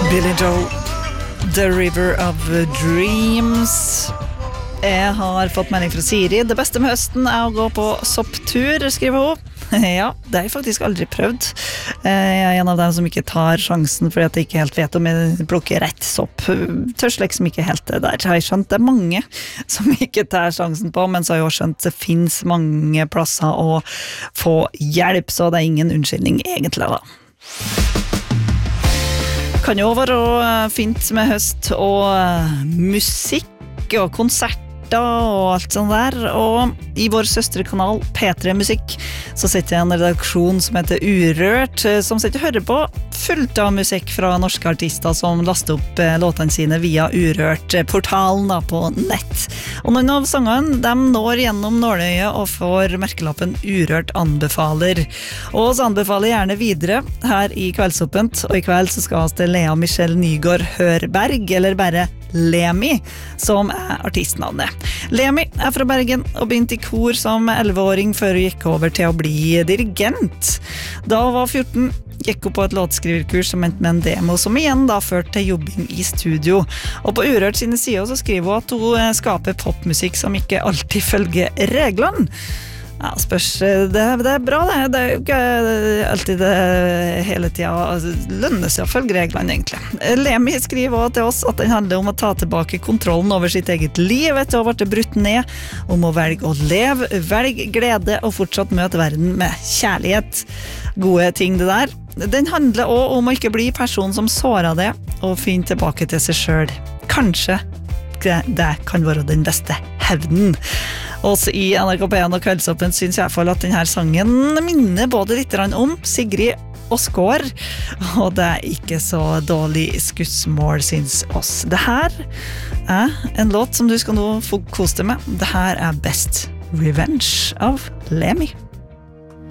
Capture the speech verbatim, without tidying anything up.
Billy Joel, The River of Dreams. Jeg har fått melding fra Siri. Det beste med høsten er å gå på sopptur, skriver hun. Ja, det har jeg faktisk aldri prøvd. Jeg er en av dem som ikke tar sjansen fordi at jeg ikke helt vet om jeg plukker rett sopp. Tørs liksom ikke helt det der. Har jeg skjønt det er mange som ikke tar sjansen på, men så har jeg også skjønt det finnes mange plasser å få hjelp, så det er ingen unnskyldning egentlig da. Kan jo være fint med høst og musikk og konsert og alt sånt der, og i vår søstrekanal P tre Musikk så sitter jeg en redaksjon som heter Urørt, som sitter og hører på fullt av musikk fra norske artister som laster opp låtene sine via Urørt-portalen da, på nett. Og noen av sangene, de når gjennom nåløyet og får merkelappen Urørt anbefaler. Og så anbefaler jeg gjerne videre her i Kveldsåpent, og i kveld så skal vi til Lea Michelle Nygaard Hørberg, eller bare Lemi, som er artistnavnet. Lemi er fra Bergen og begynte i kor som elleveåring før hun gikk over til å bli dirigent. Da hun var fjorten, gikk hun på et låtskriverkurs som endte med en demo, som igjen da førte til jobbing i studio. Og på Urørt sine sider så skriver hun at hun skaper popmusikk som ikke alltid følger reglene. Ja, spørs, det, det er bra det, det er jo ikke alltid det hele tiden lønner seg å følge reglene egentlig. Lemi skriver også til oss at den handler om å ta tilbake kontrollen over sitt eget liv etter å ha vært brutt ned, om å velge å leve, velge glede og fortsatt møte verden med kjærlighet. Gode ting det der. Den handler også om å ikke bli person som sårer det, og finne tilbake til seg selv. Kanskje det kan være den beste hevnen. Også i N R K P en og Kveldsåpen synes jeg i hvert fall at denne sangen minner både litt om Sigrid og Skår, og det er ikke så dårlig skussmål synes oss. Det her er en låt som du skal nå få kose deg med. Det her er Best Revenge av Lemi.